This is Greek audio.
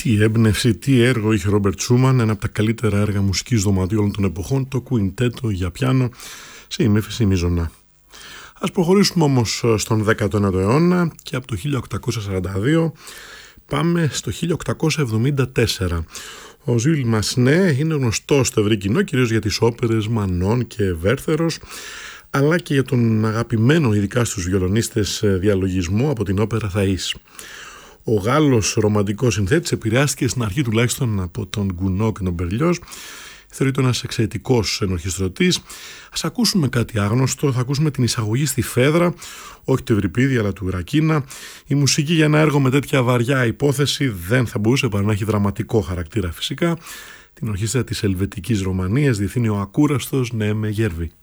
Τι έμπνευση, τι έργο είχε ο Ρόμπερτ Σούμαν, ένα από τα καλύτερα έργα μουσικής δωματίου όλων των εποχών, το κουιντέτο για πιάνο σε ημίφεση μείζωνα. Ας προχωρήσουμε όμως στον 19ο αιώνα και από το 1842 πάμε στο 1874. Ο Ζουλ Μασνέ είναι γνωστός στο ευρύ κοινό κυρίως για τις όπερες Μανών και Βέρθερος, αλλά και για τον αγαπημένο ειδικά στους βιολονίστες διαλογισμό από την όπερα Θαΐς. Ο Γάλλος ρομαντικός συνθέτης επηρεάστηκε στην αρχή τουλάχιστον από τον Γκουνό και τον Μπερλιόζ. Θεωρείται ένας εξαιρετικός ενορχιστρωτής. Ας ακούσουμε κάτι άγνωστο, θα ακούσουμε την εισαγωγή στη Φέδρα, όχι του Ευρυπίδη αλλά του Ρακίνα. Η μουσική για ένα έργο με τέτοια βαριά υπόθεση δεν θα μπορούσε παρά να έχει δραματικό χαρακτήρα φυσικά. Την ορχήστρα της Ελβετικής Ρωμανίας διευθύνει ο ακούραστος Νέμε Γέρβη.